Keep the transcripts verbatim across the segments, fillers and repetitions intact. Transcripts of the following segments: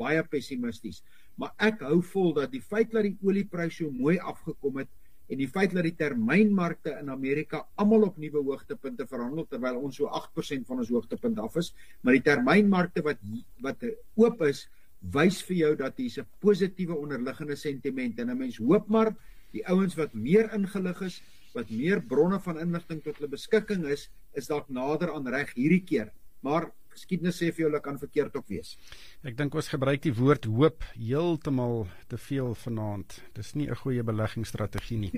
baie pessimisties. Maar ek hou vol dat die feit dat die olieprys so mooi afgekom het en die feit dat die termynmarkte in Amerika almal op nuwe hoogtepunte verhandel, terwyl ons so agt persent van ons hoogtepunt af is, maar die termynmarkte wat, wat oop is, wys vir jou dat hier 'n positiewe onderliggende sentiment, en 'n mens hoop maar, die ouens wat meer ingelig is, wat meer bronne van inligting tot hulle beskikking is, is dalk nader aan reg hierdie keer. Maar geskiedenis sê vir jou, hulle kan verkeerd ook wees. Ek dink ons gebruik die woord hoop heeltemal te veel vanaand. Dis nie 'n goeie beleggingsstrategie nie.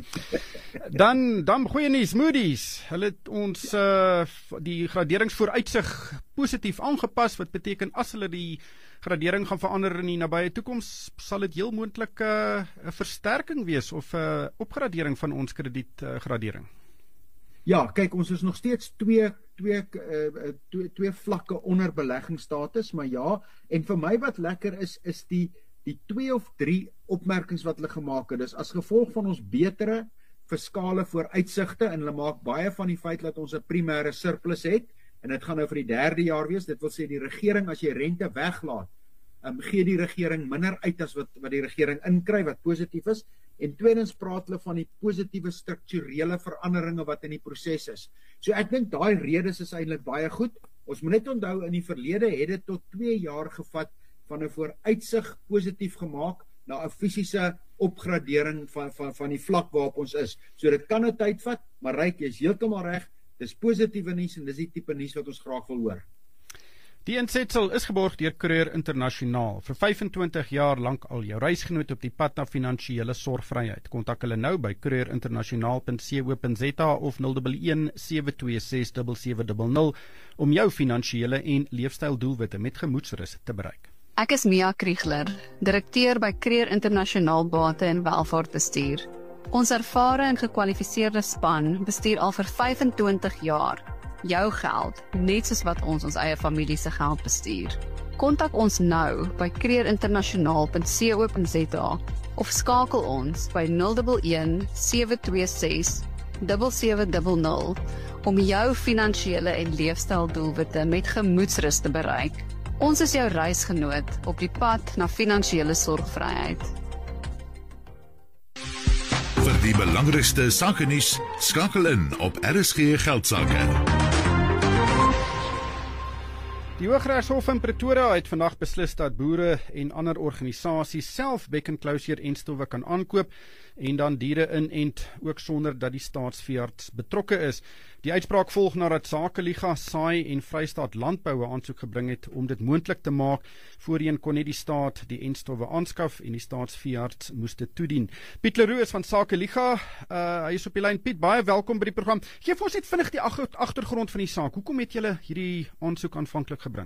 Dan dan goeie nuus, Moody's. Hulle het ons uh, die graderingsvooruitsig positief aangepas, wat beteken as hulle die gradering gaan verander in die nabye toekoms, sal dit heel moontlik 'n uh, versterking wees of 'n uh, opgradering van ons kredietgradering. Uh, Ja, kyk, ons is nog steeds twee, twee, uh, twee, twee vlakke onder beleggingsstatus, maar ja, en vir my wat lekker is, is die, die twee of drie opmerkings wat hulle gemaak het, dus as gevolg van ons betere fiskale vooruitsigte, en hulle maak baie van die feit dat ons 'n primêre surplus het, en dit gaan nou vir die derde jaar wees, dit wil sê die regering, as jy rente weglaat, um, gee die regering minder uit as wat, wat die regering inkry, wat positief is, en tweedens praat hulle van die positiewe strukturele veranderinge wat in die proses is. So ek dink daai redes is eintlik baie goed. Ons moet net onthou, in die verlede het dit tot twee jaar gevat van 'n vooruitsig positief gemaak na 'n fisiese opgradering van, van, van die vlak waarop ons is. So dit kan 'n tyd vat, maar Ryk, jy is heeltemal reg, dis positiewe nuus en dis die tipe nuus wat ons graag wil hoor. Die insetsel is geborg deur Courier Internasionaal. Vir vyf en twintig jaar lank al jou reisgenoot op die pad na finansiële sorgvryheid. Kontak hulle nou by courier internasionaal punt co punt za of nul een een sewe twee ses sewe sewe nul nul om jou finansiële en leefstyldoelwitte met gemoedsrus te bereik. Ek is Mia Kriegler, direkteur by Courier Internasionaal Bate en Welvaartbestuur. Ons ervare en gekwalifiseerde span bestuur al vir vyf en twintig jaar jou geld, net soos wat ons ons eie familie se geld bestuur. Kontak ons nou by courier internasionaal punt co punt za of skakel ons by nul een een sewe twee ses sewe sewe nul nul om jou finansiële en leefstyldoelwitte met gemoedsrus te bereik. Ons is jou reisgenoot op die pad na finansiële sorgvryheid. Vir die belangrikste sakenuus, skakel in op R S G Geldsaake. Die Hooggeregshof in Pretoria het vandag beslis dat boere en ander organisasies self bekkenklouseer-enstowwe kan aankoop en dan diere inent, ook sonder dat die staatsveearts betrokke is. Die uitspraak volg nadat Sakeliga, Saai en Vrystaat Landbou 'n aansoek gebring het om dit moontlik te maak. Voorheen kon net die staat die enstowwe aanskaf en die staatsveearts moes dit toedien. Piet Leroux is van Sakeliga. Uh, hy is op die lyn. Piet, baie welkom by die program. Geef ons net vinnig die agtergrond van die saak. Hoekom het julle hierdie aansoek aanvanklik gebring?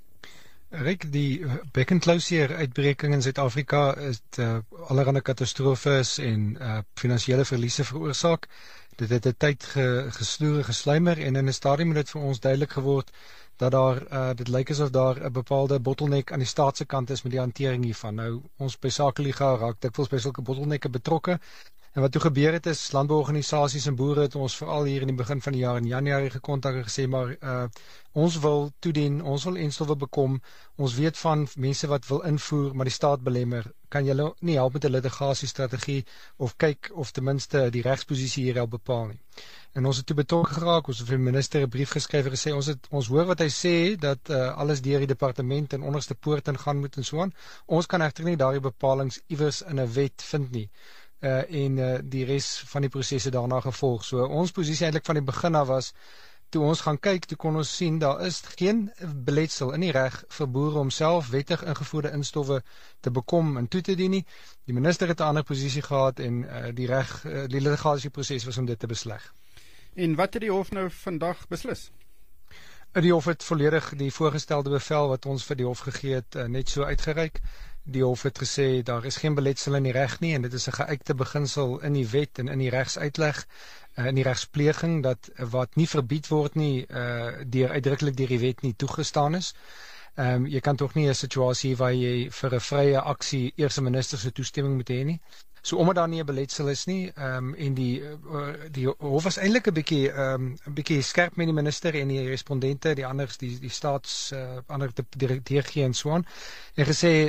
Ryk, die bekkenklouseer uitbreking in Suid-Afrika is uh, allerhande katastrofes en uh, finansiële verliese veroorsaak. Dit het 'n tyd ge, gesloer, gesluimer en in 'n stadium het dit vir ons duidelik geword dat daar, uh, dit lyk asof daar 'n bepaalde bottleneck aan die staatse kant is met die hantering hiervan. Nou, ons by Sakeliga raak dikwels by sulke bottlenecke betrokke. En wat toe gebeur het is, landbouorganisasies en boere het ons veral hier in die begin van die jaar in Januarie gekontak en gesê, maar uh, ons wil toedien, ons wil enstowwe bekom, ons weet van mense wat wil invoer, maar die staat belemmer, kan julle nie help met 'n litigasiestrategie of kyk of ten minste die regsposisie hier help bepaal nie. En ons het toe betrokke geraak, ons het vir die minister 'n brief geskryf en gesê, ons, het, ons hoor wat hy sê, dat uh, alles deur die departement en onderste poort in gaan moet en so aan. Ons kan egter nie daardie bepalings iewers in 'n wet vind nie. Uh, en uh, die res van die prosesse daarna gevolg. So ons posisie eintlik van die begin af was, toe ons gaan kyk, toe kon ons sien, daar is geen beletsel in die reg vir boere om self wettig ingevoerde instowwe te bekom en toe te dien nie. Die minister het 'n ander posisie gehad en uh, die reg, uh, die litigasieproses was om dit te besleg. En wat het die hof nou vandag beslis? Die hof het volledig die voorgestelde bevel wat ons vir die hof gegee het, uh, net so uitgereik. Die hof het gesê, daar is geen beletsel in die reg nie, en dit is 'n geuite beginsel in die wet en in die regsuitleg, uh, in die regspleging, dat uh, wat nie verbied word nie, uh, deur uitdruklik deur die wet nie toegestaan is. Um, jy kan toch nie 'n situasie waar jy vir 'n vrye aksie eers 'n minister se toestemming moet hê nie. So omdat daar nie 'n beletsel is nie, um, en die, uh, die hof was eintlik 'n bietjie um, 'n bietjie skerp met die minister en die respondente, die anders, die, die staats, uh, ander D G en so aan, en gesê,